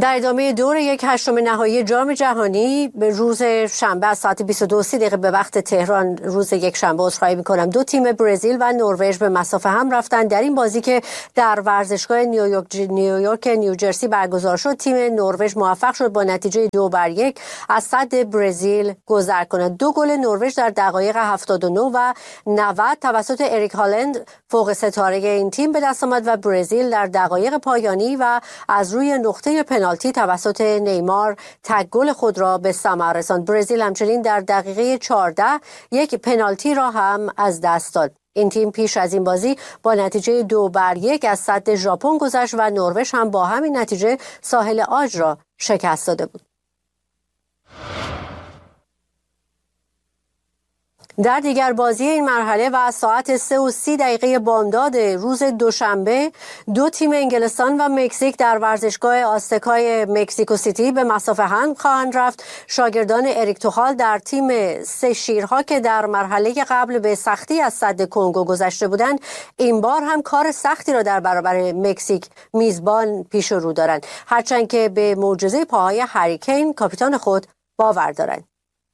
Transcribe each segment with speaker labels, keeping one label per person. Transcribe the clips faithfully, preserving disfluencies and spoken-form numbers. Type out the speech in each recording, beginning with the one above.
Speaker 1: در ادامه دور یک هشتم نهایی جام جهانی به روز شنبه از ساعت بیست و دو و سی دقیقه به وقت تهران روز یک شنبه عذرخواهی می‌کنم دو تیم برزیل و نروژ به مسافه هم رفتن. در این بازی که در ورزشگاه نیویورک نیویورک نیوجرسی برگزار شد، تیم نروژ موفق شد با نتیجه دو بر یک از سد برزیل گذر کند. دو گل نروژ در دقایق هفتاد و نه و نود توسط اریک هالند فوق ستاره این تیم به دست آمد و برزیل در دقایق پایانی و از روی نقطه پنالتی توسط نیمار تک گل خود را به ثمر رساند. برزیل همچنین در دقیقه چهارده یک پنالتی را هم از دست داد. این تیم پیش از این بازی با نتیجه دو بر یک از سد ژاپن گذشت و نروژ هم با همین نتیجه ساحل آج را شکست داده بود. در دیگر بازی این مرحله و ساعت سه و سی دقیقه بامداد روز دوشنبه دو تیم انگلستان و مکزیک در ورزشگاه آزتکای مکزیکو سیتی به مسافه هم خواهند رفت. شاگردان اریک توخال در تیم سه شیرها که در مرحله قبل به سختی از سد کنگو گذشته بودند، این بار هم کار سختی را در برابر مکزیک میزبان پیش رو دارند، هرچند که به معجزه پاهای هری کین کاپیتان خود باور دارند.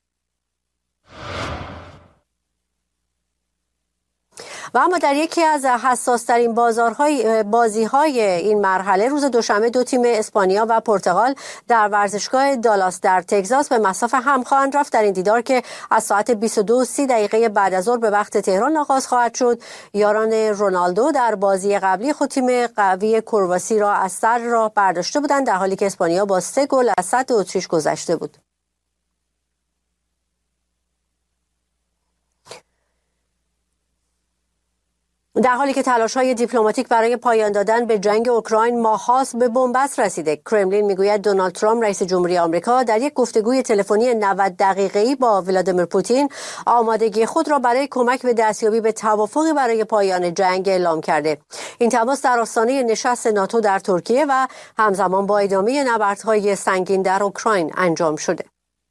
Speaker 1: و اما در یکی از حساس‌ترین بازارهای بازی‌های این مرحله روز دوشنبه دو تیم اسپانیا و پرتغال در ورزشگاه دالاس در تگزاس به مسافه هم خواهند رفت. در این دیدار که از ساعت بیست و دو و سی دقیقه بعد از ظهر به وقت تهران آغاز خواهد شد، یاران رونالدو در بازی قبلی خود تیم قوی کرواسی را از سر راه برداشته بودند، در حالی که اسپانیا با سه گل از سد اتریش گذشته بود. در حالی که تلاش‌های دیپلماتیک برای پایان دادن به جنگ اوکراین ماه‌هاست به بنبست رسیده، کرملین میگوید دونالد ترامپ رئیس جمهوری آمریکا در یک گفتگوی تلفنی نود دقیقه‌ای با ولادیمیر پوتین آمادگی خود را برای کمک به دستیابی به توافقی برای پایان جنگ اعلام کرده. این تماس در آستانه نشست ناتو در ترکیه و همزمان با ادامه نبردهای سنگین در اوکراین انجام شده.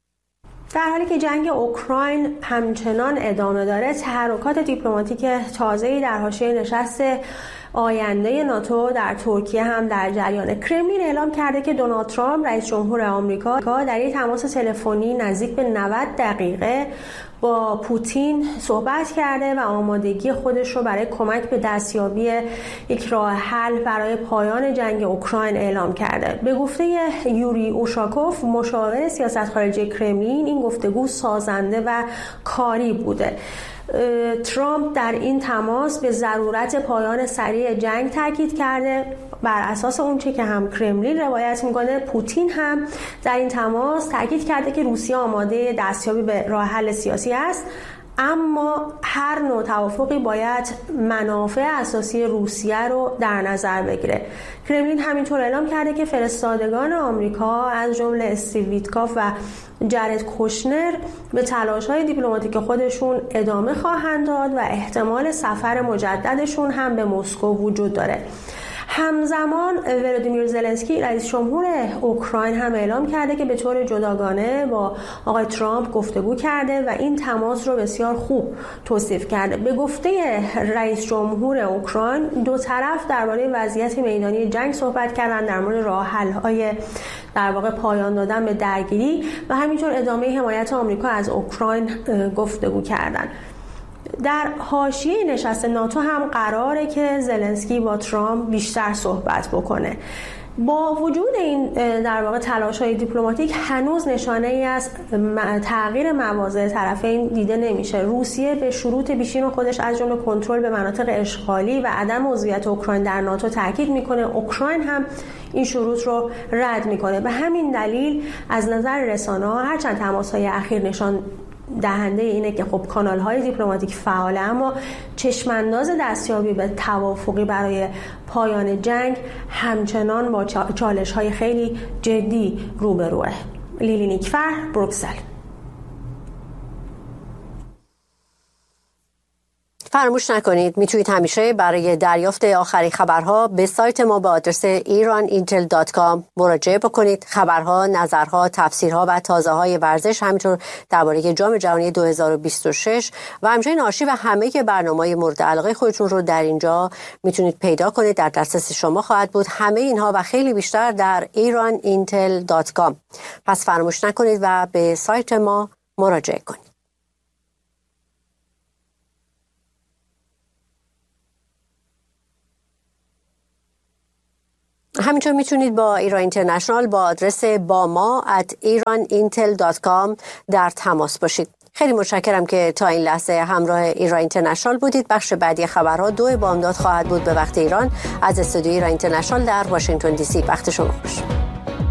Speaker 2: در حالی که جنگ اوکراین همچنان ادامه داره، تحرکات دیپلماتیک تازه‌ای در حاشیه نشست آینده ناتو در ترکیه هم در جریانه. کرملین اعلام کرده که دونالد ترامپ رئیس جمهور آمریکا در یک تماس تلفنی نزدیک به نود دقیقه با پوتین صحبت کرده و آمادگی خودش رو برای کمک به دستیابی یک راه حل برای پایان جنگ اوکراین اعلام کرده. به گفته یوری اوشاکوف، مشاور سیاست خارجی کرملین، این گفتگو سازنده و کاری بوده. ترامپ در این تماس به ضرورت پایان سریع جنگ تاکید کرده. بر اساس اون چه که هم کرملین روایت میکنه، پوتین هم در این تماس تاکید کرده که روسیه آماده دستیابی به راه حل سیاسی است، اما هر نوع توافقی باید منافع اساسی روسیه رو در نظر بگیره. کرملین همینطور اعلام کرده که فرستادگان آمریکا از جمله استیو ویتکاف و جرد کوشنر به تلاش‌های دیپلماتیک خودشون ادامه خواهند داد و احتمال سفر مجددشون هم به مسکو وجود داره. همزمان ولادیمیر زلنسکی رئیس جمهور اوکراین هم اعلام کرده که به طور جداگانه با آقای ترامپ گفتگو کرده و این تماس رو بسیار خوب توصیف کرده. به گفته رئیس جمهور اوکراین، دو طرف درباره وضعیت میدانی جنگ صحبت کردن، در مورد راه حل‌های در واقع پایان دادن به درگیری و همینطور ادامه حمایت آمریکا از اوکراین گفتگو کردن. در حاشیه نشست ناتو هم قراره که زلنسکی با ترامپ بیشتر صحبت بکنه. با وجود این در واقع تلاش‌های دیپلماتیک، هنوز نشانه ای از تغییر مواضع طرفین دیده نمیشه. روسیه به شروط پیشین خودش از جمله کنترل به مناطق اشغالی و عدم عضویت اوکراین در ناتو تاکید میکنه. اوکراین هم این شروط رو رد میکنه. به همین دلیل از نظر رسانه‌ها هرچند تماس‌های اخیر نشان دهنده اینه که خب کانال‌های دیپلماتیک فعاله، اما چشمانداز دستیابی به توافقی برای پایان جنگ همچنان با چالش‌های خیلی جدی روبروه. لیلی نیکفر، بروکسل.
Speaker 1: فراموش نکنید میتونید همیشه برای دریافت آخرین خبرها به سایت ما با آدرس ایران اینتل دات کام مراجعه بکنید. خبرها، نظرها، تفسیرها و تازه‌های ورزش، همینطور درباره جام جهانی دو هزار و بیست و شش و همچنین آرشیو همه برنامه‌های مورد علاقه خودتون رو در اینجا میتونید پیدا کنید. در دسترس شما خواهد بود. همه اینها و خیلی بیشتر در ایران اینتل دات کام. پس فراموش نکنید و به سایت ما مراجعه کنید. همینطور میتونید با ایران اینترنشنال با آدرس با ما ات ایران اینتل دات کام در تماس باشید. خیلی متشکرم که تا این لحظه همراه ایران اینترنشنال بودید. بخش بعدی خبرها دو بامداد خواهد بود به وقت ایران از استودیوی ایران اینترنشنال در واشنگتن دی سی. وقت شما خوش.